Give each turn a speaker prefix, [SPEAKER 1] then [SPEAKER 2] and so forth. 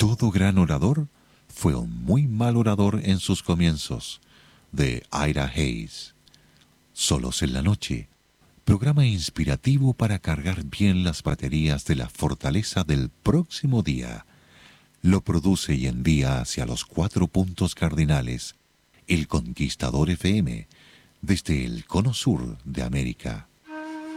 [SPEAKER 1] Todo gran orador fue un muy mal orador en sus comienzos, de Ira Hayes. Solos en la noche, programa inspirativo para cargar bien las baterías de la fortaleza del próximo día. Lo produce y envía hacia los 4 puntos cardinales, el Conquistador FM, desde el Cono Sur de América.